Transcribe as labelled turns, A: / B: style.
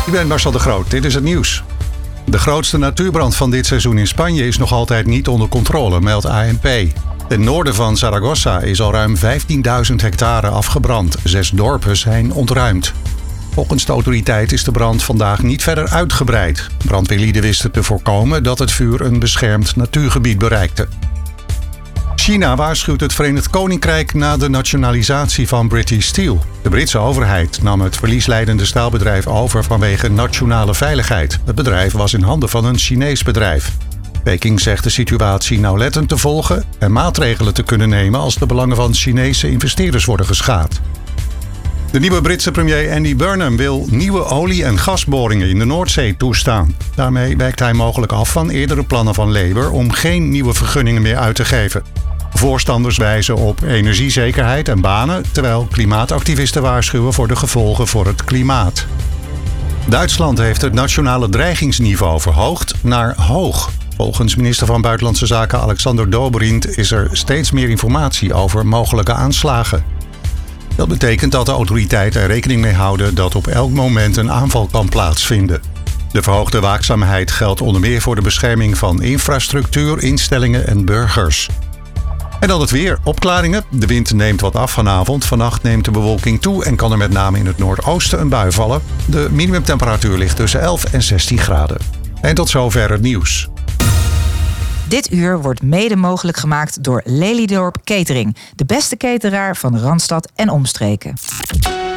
A: Ik ben Marcel de Groot, dit is het nieuws. De grootste natuurbrand van dit seizoen in Spanje is nog altijd niet onder controle, meldt ANP. Ten noorden van Zaragoza is al ruim 15.000 hectare afgebrand. 6 dorpen zijn ontruimd. Volgens de autoriteit is de brand vandaag niet verder uitgebreid. Brandweerlieden wisten te voorkomen dat het vuur een beschermd natuurgebied bereikte. China waarschuwt het Verenigd Koninkrijk na de nationalisatie van British Steel. De Britse overheid nam het verliesleidende staalbedrijf over vanwege nationale veiligheid. Het bedrijf was in handen van een Chinees bedrijf. Peking zegt de situatie nauwlettend te volgen en maatregelen te kunnen nemen als de belangen van Chinese investeerders worden geschaad. De nieuwe Britse premier Andy Burnham wil nieuwe olie- en gasboringen in de Noordzee toestaan. Daarmee wijkt hij mogelijk af van eerdere plannen van Labour om geen nieuwe vergunningen meer uit te geven. Voorstanders wijzen op energiezekerheid en banen, terwijl klimaatactivisten waarschuwen voor de gevolgen voor het klimaat. Duitsland heeft het nationale dreigingsniveau verhoogd naar hoog. Volgens minister van Buitenlandse Zaken Alexander Dobrindt is er steeds meer informatie over mogelijke aanslagen. Dat betekent dat de autoriteiten er rekening mee houden dat op elk moment een aanval kan plaatsvinden. De verhoogde waakzaamheid geldt onder meer voor de bescherming van infrastructuur, instellingen en burgers. En dan het weer. Opklaringen. De wind neemt wat af vanavond. Vannacht neemt de bewolking toe en kan er met name in het noordoosten een bui vallen. De minimumtemperatuur ligt tussen 11 en 16 graden. En tot zover het nieuws.
B: Dit uur wordt mede mogelijk gemaakt door Lelydorp Catering. De beste cateraar van Randstad en omstreken.